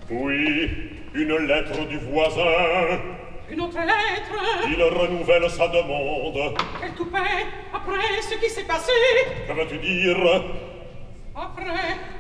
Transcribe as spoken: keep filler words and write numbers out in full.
Oui, une lettre du voisin. Une autre lettre. Il renouvelle sa demande. Quel toupet, après ce qui s'est passé. Que vas-tu dire? Après